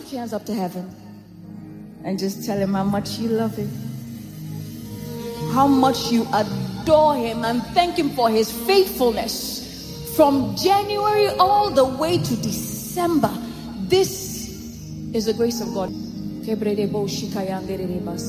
lift your hands up to heaven and just tell him how much you love him, how much you adore him, and thank him for his faithfulness from January all the way to December. This is the grace of God.